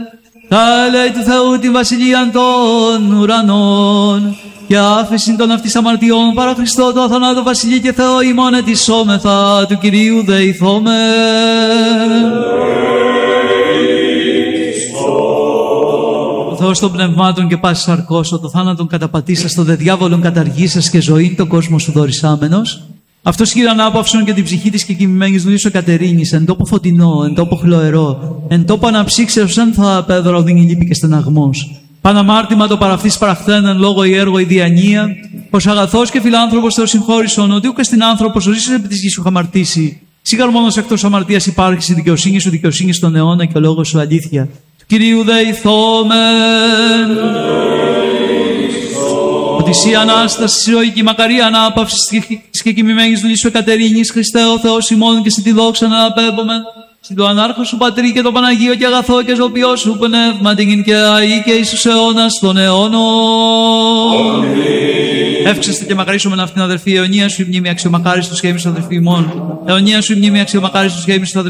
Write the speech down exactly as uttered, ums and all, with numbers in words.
Τα έλεη του Θεού τη βασιλεία των ουρανών και άφηση των αυτής αμαρτιών παρά Χριστό το αθανάτο βασιλεί και Θεό ημών ετισόμεθα του Κυρίου δεηθώμε. Ο Θεός των πνευμάτων και πάσης αρκώσω το θάνατον καταπατήσας, το δε διάβολον καταργήσας και ζωήν το κόσμο σου δωρισάμενος. Αυτός γύρω ανάπαυσον και την ψυχή της και κοιμημένης δουλής ο Κατερίνης, εν τόπο φωτεινό, εν τόπο χλωερό, εν τόπο αναψύξεως σαν θα απέδωρα οδύνη λύπη και στεναγμός. Παναμάρτημα το παραυτής παραχθέναν λόγω η έργο η διανία, πως αγαθός και φιλάνθρωπος Θεός συγχώρησον, ότι ούκ στην άνθρωπος ο ζήσος επί της γης σου χαμαρτήσει. Σίγαρ μόνος εκτός αμαρτίας υπάρχει η δικαιοσύνη σου, δικαιοσύνη στον αιώνα και ο λόγος σου αλήθεια. Του Κυρίου δεηθόμεν. Ότι σύ Ανάσταση, ζωή και μακαρία ανάπαυση και κοιμημένης δουλής σου Εκατερίνης, Χριστέ ο Θεός ημών και σε τη δόξα να αναπέμπομεν. Στην το ανάρχο σου Πατρί και το Παναγίο και αγαθό και ζωοποιό σου πνεύμα την και αή και εις τους αιώνας των αιώνων. Εύξεστε και μακαρίσομεν αυτήν αδερφή, αιωνία σου η μνήμη αξιομακάριστος και ήμις αδερφή ημών. Αιωνία σου η μνήμη αξιομακάριστος και ήμις αδερφή